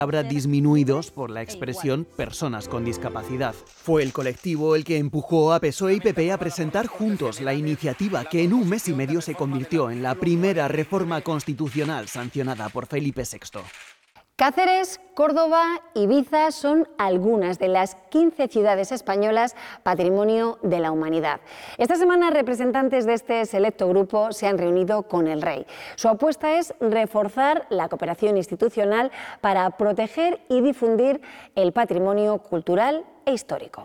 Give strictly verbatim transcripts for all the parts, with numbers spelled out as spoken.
Habrá disminuidos por la expresión personas con discapacidad. Fue el colectivo el que empujó a P S O E y P P a presentar juntos la iniciativa que en un mes y medio se convirtió en la primera reforma constitucional sancionada por Felipe sexto. Cáceres, Córdoba, Ibiza son algunas de las quince ciudades españolas Patrimonio de la Humanidad. Esta semana representantes de este selecto grupo se han reunido con el rey. Su apuesta es reforzar la cooperación institucional para proteger y difundir el patrimonio cultural e histórico.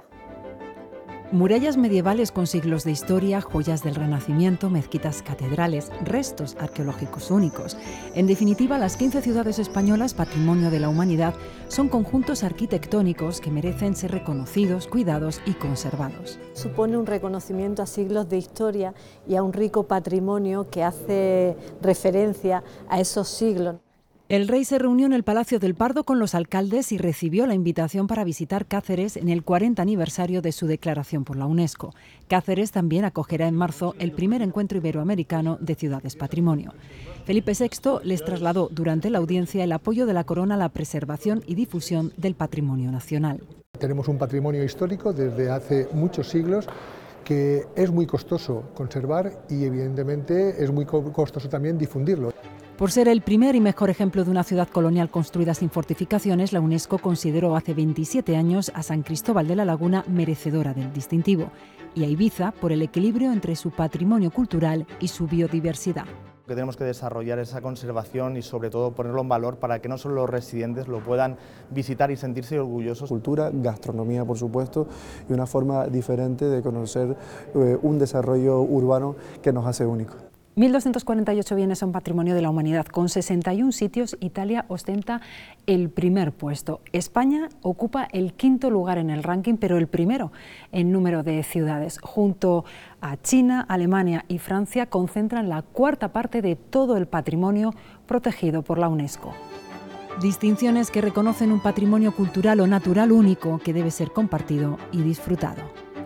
Murallas medievales con siglos de historia, joyas del Renacimiento, mezquitas, catedrales, restos arqueológicos únicos. En definitiva, las quince ciudades españolas Patrimonio de la Humanidad son conjuntos arquitectónicos que merecen ser reconocidos, cuidados y conservados. Supone un reconocimiento a siglos de historia y a un rico patrimonio que hace referencia a esos siglos. El rey se reunió en el Palacio del Pardo con los alcaldes y recibió la invitación para visitar Cáceres en el cuarenta aniversario de su declaración por la UNESCO. Cáceres también acogerá en marzo el primer encuentro iberoamericano de ciudades patrimonio. Felipe sexto les trasladó durante la audiencia el apoyo de la corona a la preservación y difusión del patrimonio nacional. Tenemos un patrimonio histórico desde hace muchos siglos que es muy costoso conservar y evidentemente es muy costoso también difundirlo. Por ser el primer y mejor ejemplo de una ciudad colonial construida sin fortificaciones, la UNESCO consideró hace veintisiete años a San Cristóbal de la Laguna merecedora del distintivo y a Ibiza por el equilibrio entre su patrimonio cultural y su biodiversidad. Que tenemos que desarrollar esa conservación y sobre todo ponerlo en valor para que no solo los residentes lo puedan visitar y sentirse orgullosos. Cultura, gastronomía por supuesto y una forma diferente de conocer eh, un desarrollo urbano que nos hace únicos. mil doscientos cuarenta y ocho bienes son Patrimonio de la Humanidad. Con sesenta y un sitios, Italia ostenta el primer puesto. España ocupa el quinto lugar en el ranking, pero el primero en número de ciudades. Junto a China, Alemania y Francia concentran la cuarta parte de todo el patrimonio protegido por la UNESCO. Distinciones que reconocen un patrimonio cultural o natural único que debe ser compartido y disfrutado.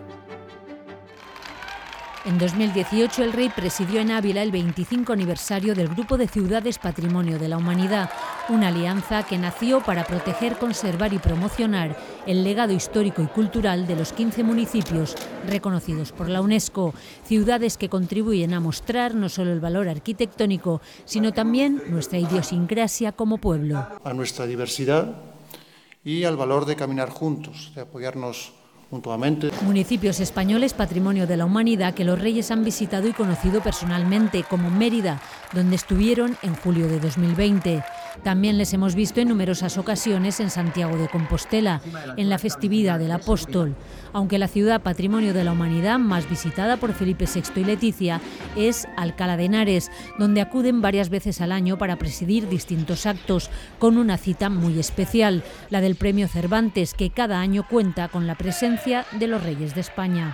En dos mil dieciocho el rey presidió en Ávila el veinticinco aniversario del Grupo de Ciudades Patrimonio de la Humanidad, una alianza que nació para proteger, conservar y promocionar el legado histórico y cultural de los quince municipios reconocidos por la UNESCO, ciudades que contribuyen a mostrar no solo el valor arquitectónico, sino también nuestra idiosincrasia como pueblo. A nuestra diversidad y al valor de caminar juntos, de apoyarnos mutuamente. Municipios españoles Patrimonio de la Humanidad que los reyes han visitado y conocido personalmente, como Mérida, donde estuvieron en julio de dos mil veinte. También les hemos visto en numerosas ocasiones en Santiago de Compostela, en la festividad del Apóstol. Aunque la ciudad Patrimonio de la Humanidad más visitada por Felipe sexto y Leticia es Alcalá de Henares, donde acuden varias veces al año para presidir distintos actos, con una cita muy especial, la del Premio Cervantes, que cada año cuenta con la presencia de los reyes de España.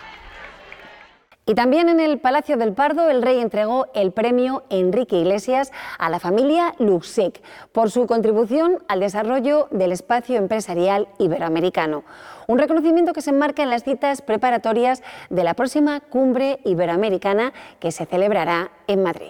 Y también en el Palacio del Pardo el rey entregó el premio Enrique Iglesias a la familia Luxec por su contribución al desarrollo del espacio empresarial iberoamericano. Un reconocimiento que se enmarca en las citas preparatorias de la próxima cumbre iberoamericana que se celebrará en Madrid.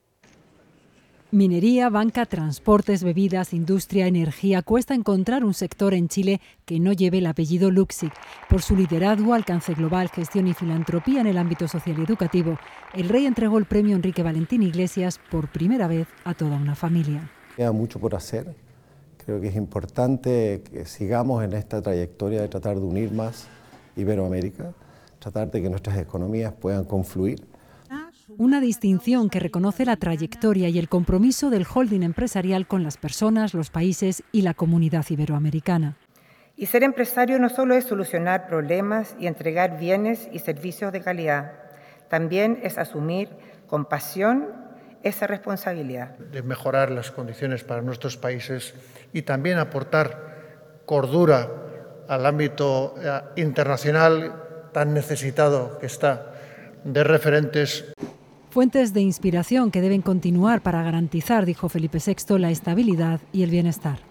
Minería, banca, transportes, bebidas, industria, energía. Cuesta encontrar un sector en Chile que no lleve el apellido Luxic. Por su liderazgo, alcance global, gestión y filantropía en el ámbito social y educativo, el rey entregó el premio Enrique Valentín Iglesias por primera vez a toda una familia. Queda mucho por hacer. Creo que es importante que sigamos en esta trayectoria de tratar de unir más Iberoamérica, tratar de que nuestras economías puedan confluir. Una distinción que reconoce la trayectoria y el compromiso del holding empresarial con las personas, los países y la comunidad iberoamericana. Y ser empresario no solo es solucionar problemas y entregar bienes y servicios de calidad, también es asumir con pasión esa responsabilidad. De mejorar las condiciones para nuestros países y también aportar cordura al ámbito internacional tan necesitado que está de referentes. Fuentes de inspiración que deben continuar para garantizar, dijo Felipe sexto, la estabilidad y el bienestar.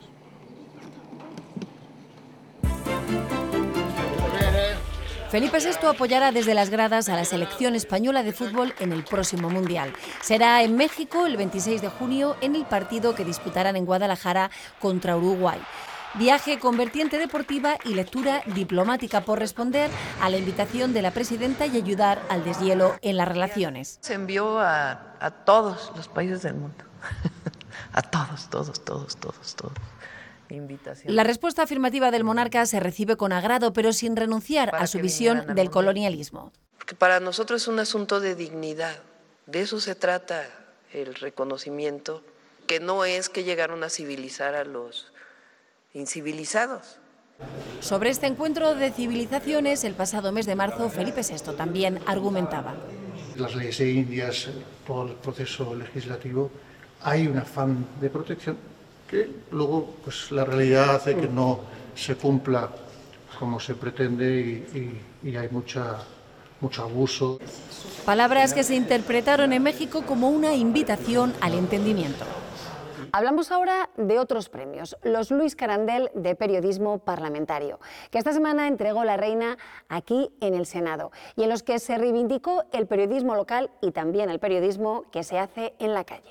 Felipe sexto apoyará desde las gradas a la selección española de fútbol en el próximo Mundial. Será en México el veintiséis de junio en el partido que disputarán en Guadalajara contra Uruguay. Viaje con vertiente deportiva y lectura diplomática por responder a la invitación de la presidenta y ayudar al deshielo en las relaciones. Se envió a, a todos los países del mundo, a todos, todos, todos, todos, todos. Invitación. La respuesta afirmativa del monarca se recibe con agrado, pero sin renunciar a su visión del colonialismo. Porque para nosotros es un asunto de dignidad, de eso se trata el reconocimiento, que no es que llegaron a civilizar a los incivilizados. Sobre este encuentro de civilizaciones, el pasado mes de marzo, Felipe sexto también argumentaba. Las leyes indias, todo el proceso legislativo, hay un afán de protección que luego pues, la realidad hace que no se cumpla como se pretende y, y, y hay mucha, mucho abuso. Palabras que se interpretaron en México como una invitación al entendimiento. Hablamos ahora de otros premios, los Luis Carandel de Periodismo Parlamentario, que esta semana entregó la reina aquí en el Senado, y en los que se reivindicó el periodismo local y también el periodismo que se hace en la calle.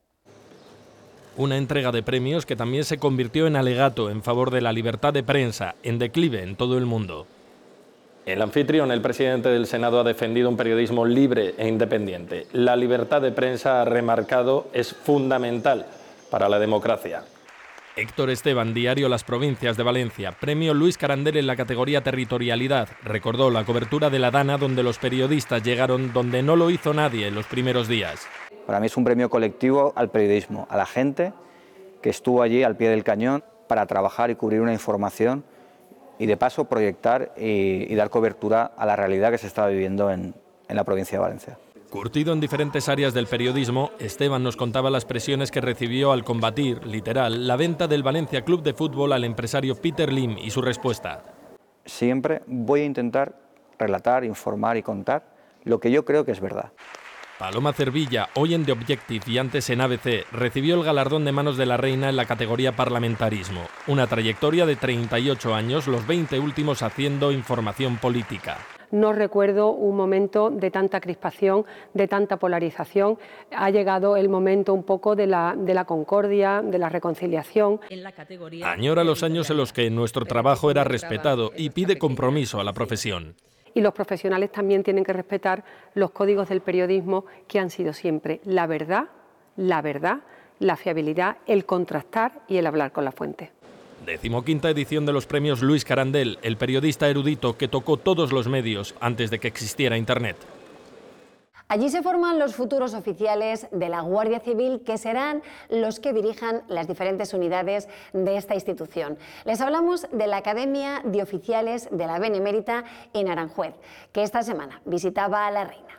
Una entrega de premios que también se convirtió en alegato en favor de la libertad de prensa, en declive en todo el mundo. El anfitrión, el presidente del Senado, ha defendido un periodismo libre e independiente. La libertad de prensa, ha remarcado, es fundamental para la democracia. Héctor Esteban, diario Las Provincias de Valencia, premio Luis Carandel en la categoría territorialidad. Recordó la cobertura de la Dana, donde los periodistas llegaron donde no lo hizo nadie en los primeros días. Para mí es un premio colectivo al periodismo, a la gente que estuvo allí al pie del cañón para trabajar y cubrir una información y de paso proyectar y, y dar cobertura a la realidad que se estaba viviendo en, en la provincia de Valencia. Curtido en diferentes áreas del periodismo, Esteban nos contaba las presiones que recibió al combatir, literal, la venta del Valencia Club de Fútbol al empresario Peter Lim y su respuesta. Siempre voy a intentar relatar, informar y contar lo que yo creo que es verdad. Paloma Cervilla, hoy en The Objective y antes en A B C, recibió el galardón de manos de la reina en la categoría parlamentarismo. Una trayectoria de treinta y ocho años, los veinte últimos haciendo información política. No recuerdo un momento de tanta crispación, de tanta polarización. Ha llegado el momento un poco de la, de la concordia, de la reconciliación. Añora los años en los que nuestro trabajo era respetado y pide compromiso a la profesión. Y los profesionales también tienen que respetar los códigos del periodismo que han sido siempre la verdad, la verdad, la fiabilidad, el contrastar y el hablar con la fuente. Decimoquinta edición de los premios Luis Carandel, el periodista erudito que tocó todos los medios antes de que existiera Internet. Allí se forman los futuros oficiales de la Guardia Civil, que serán los que dirijan las diferentes unidades de esta institución. Les hablamos de la Academia de Oficiales de la Benemérita en Aranjuez, que esta semana visitaba a la reina.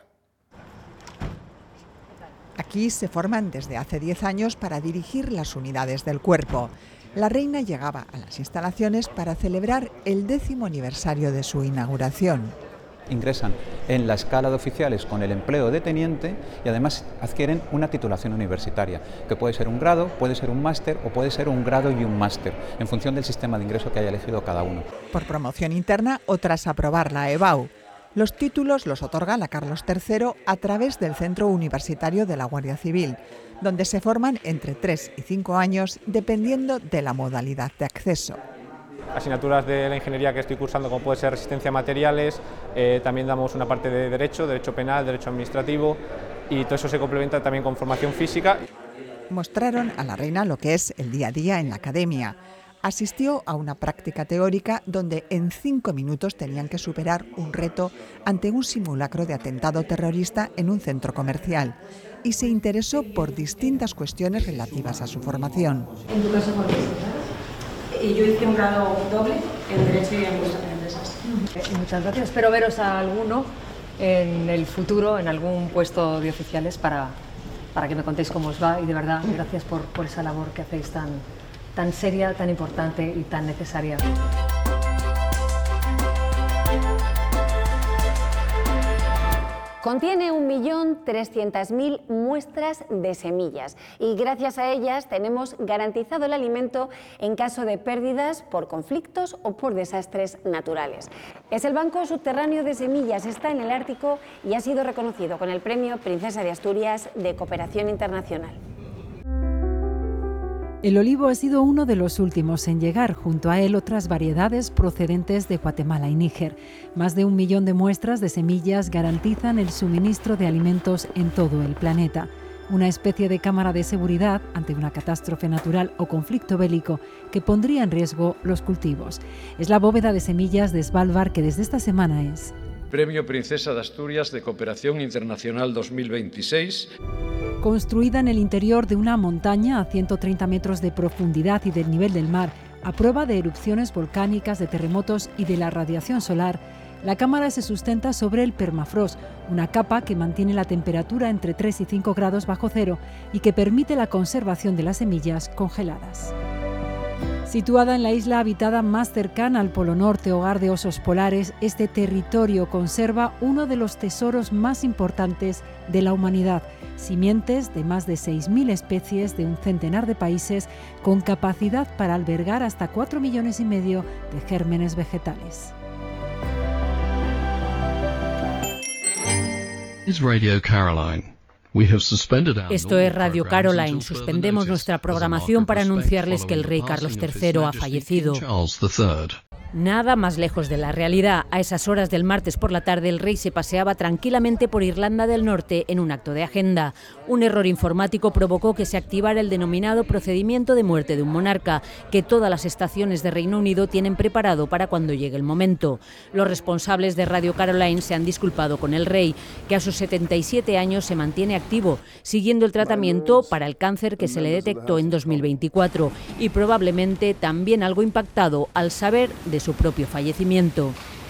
Aquí se forman desde hace diez años para dirigir las unidades del cuerpo. La reina llegaba a las instalaciones para celebrar el décimo aniversario de su inauguración. Ingresan en la escala de oficiales con el empleo de teniente y además adquieren una titulación universitaria, que puede ser un grado, puede ser un máster o puede ser un grado y un máster, en función del sistema de ingreso que haya elegido cada uno. Por promoción interna o tras aprobar la E B A U. Los títulos los otorga la Carlos tercero a través del Centro Universitario de la Guardia Civil, donde se forman entre tres y cinco años dependiendo de la modalidad de acceso. Asignaturas de la ingeniería que estoy cursando, como puede ser resistencia a materiales, eh, también damos una parte de derecho, derecho penal, derecho administrativo, y todo eso se complementa también con formación física. Mostraron a la reina lo que es el día a día en la academia. Asistió a una práctica teórica donde en cinco minutos tenían que superar un reto ante un simulacro de atentado terrorista en un centro comercial y se interesó por distintas cuestiones relativas a su formación. ¿En tu caso por qué? Y yo hice un grado doble en Derecho y en Administración de Empresas. Muchas gracias. Espero veros a alguno en el futuro, en algún puesto de oficiales, para, para que me contéis cómo os va. Y de verdad, gracias por, por esa labor que hacéis tan, tan seria, tan importante y tan necesaria. Contiene un millón trescientas mil muestras de semillas y gracias a ellas tenemos garantizado el alimento en caso de pérdidas por conflictos o por desastres naturales. Es el Banco Subterráneo de Semillas, está en el Ártico y ha sido reconocido con el Premio Princesa de Asturias de Cooperación Internacional. El olivo ha sido uno de los últimos en llegar, junto a él otras variedades procedentes de Guatemala y Níger. Más de un millón de muestras de semillas garantizan el suministro de alimentos en todo el planeta. Una especie de cámara de seguridad ante una catástrofe natural o conflicto bélico que pondría en riesgo los cultivos. Es la bóveda de semillas de Svalbard que desde esta semana es Premio Princesa de Asturias de Cooperación Internacional dos mil veintiséis. Construida en el interior de una montaña a ciento treinta metros de profundidad y del nivel del mar, a prueba de erupciones volcánicas, de terremotos y de la radiación solar, la cámara se sustenta sobre el permafrost, una capa que mantiene la temperatura entre tres y cinco grados bajo cero y que permite la conservación de las semillas congeladas. Situada en la isla habitada más cercana al Polo Norte, hogar de osos polares, este territorio conserva uno de los tesoros más importantes de la humanidad, simientes de más de seis mil especies de un centenar de países con capacidad para albergar hasta cuatro millones y medio de gérmenes vegetales. Es Radio Caroline. Esto es Radio Caroline. Suspendemos nuestra programación para anunciarles que el rey Carlos tercero ha fallecido. Nada más lejos de la realidad. A esas horas del martes por la tarde, el rey se paseaba tranquilamente por Irlanda del Norte en un acto de agenda. Un error informático provocó que se activara el denominado procedimiento de muerte de un monarca, que todas las estaciones de Reino Unido tienen preparado para cuando llegue el momento. Los responsables de Radio Caroline se han disculpado con el rey, que a sus setenta y siete años se mantiene activo, siguiendo el tratamiento para el cáncer que se le detectó en dos mil veinticuatro y probablemente también algo impactado al saber de su propio fallecimiento.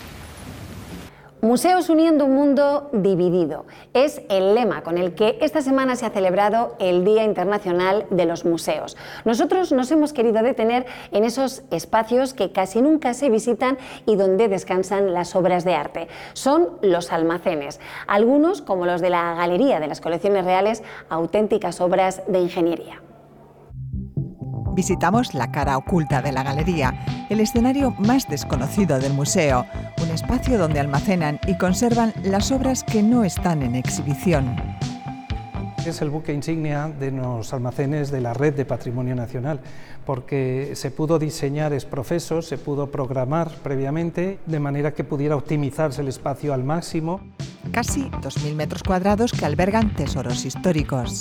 Museos uniendo un mundo dividido. Es el lema con el que esta semana se ha celebrado el Día Internacional de los Museos. Nosotros nos hemos querido detener en esos espacios que casi nunca se visitan y donde descansan las obras de arte. Son los almacenes, algunos como los de la Galería de las Colecciones Reales, auténticas obras de ingeniería. Visitamos la cara oculta de la galería, el escenario más desconocido del museo, un espacio donde almacenan y conservan las obras que no están en exhibición. Es el buque insignia de los almacenes de la Red de Patrimonio Nacional, porque se pudo diseñar ex profeso, se pudo programar previamente, de manera que pudiera optimizarse el espacio al máximo. Casi dos mil metros cuadrados que albergan tesoros históricos.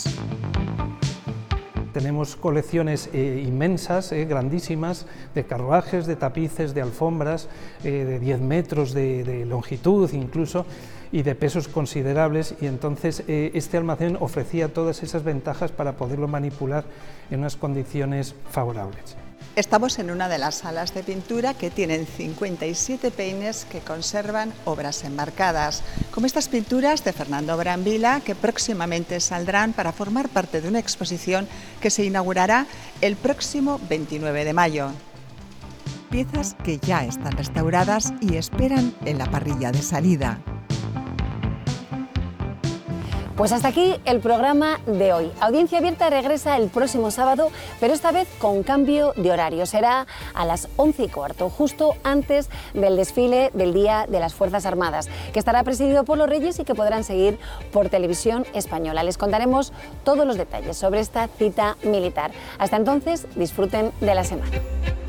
Tenemos colecciones eh, inmensas, eh, grandísimas, de carruajes, de tapices, de alfombras, eh, de diez metros de, de longitud incluso, y de pesos considerables, y entonces eh, este almacén ofrecía todas esas ventajas para poderlo manipular en unas condiciones favorables. Estamos en una de las salas de pintura que tienen cincuenta y siete peines que conservan obras enmarcadas, como estas pinturas de Fernando Brambila, que próximamente saldrán para formar parte de una exposición que se inaugurará el próximo veintinueve de mayo. Piezas que ya están restauradas y esperan en la parrilla de salida. Pues hasta aquí el programa de hoy. Audiencia Abierta regresa el próximo sábado, pero esta vez con cambio de horario. Será a las once y cuarto, justo antes del desfile del Día de las Fuerzas Armadas, que estará presidido por los Reyes y que podrán seguir por Televisión Española. Les contaremos todos los detalles sobre esta cita militar. Hasta entonces, disfruten de la semana.